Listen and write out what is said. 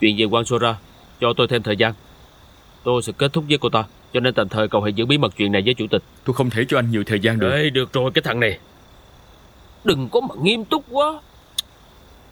Chuyện về Quan Sora, cho tôi thêm thời gian. Tôi sẽ kết thúc với cô ta, cho nên tạm thời cậu hãy giữ bí mật chuyện này với chủ tịch. Tôi không thể cho anh nhiều thời gian được. Ê, được rồi cái thằng này, đừng có mà nghiêm túc quá.